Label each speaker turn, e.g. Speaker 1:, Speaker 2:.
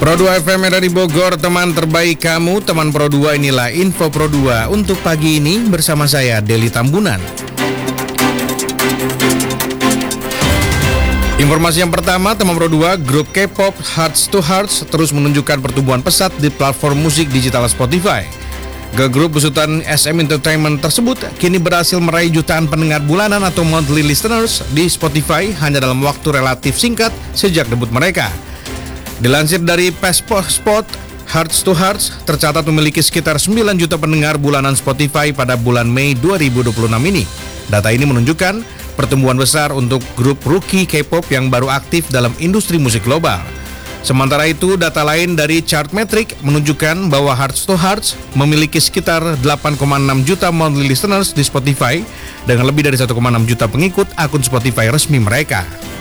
Speaker 1: Pro2 FM dari Bogor, teman terbaik kamu, teman Pro2, inilah info Pro2 untuk pagi ini bersama saya Deli Tambunan. Informasi yang pertama, teman Pro2, grup K-pop Hearts to Hearts terus menunjukkan pertumbuhan pesat di platform musik digital Spotify. Girl group besutan SM Entertainment tersebut kini berhasil meraih jutaan pendengar bulanan atau monthly listeners di Spotify hanya dalam waktu relatif singkat sejak debut mereka. Dilansir dari Passport, Hearts to Hearts tercatat memiliki sekitar 9 juta pendengar bulanan Spotify pada bulan Mei 2026 ini. Data ini menunjukkan pertumbuhan besar untuk grup rookie K-pop yang baru aktif dalam industri musik global. Sementara itu, data lain dari Chartmetric menunjukkan bahwa Hearts to Hearts memiliki sekitar 8,6 juta monthly listeners di Spotify dengan lebih dari 1,6 juta pengikut akun Spotify resmi mereka.